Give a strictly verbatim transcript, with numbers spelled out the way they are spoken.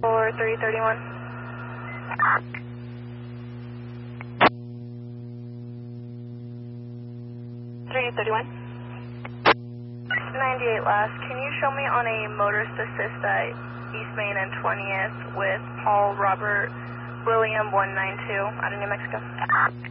For three thirty-one. three thirty-one. ninety-eight last. Can you show me on a motorist assist at East Main and twentieth with Paul Robert William one nine two out of New Mexico?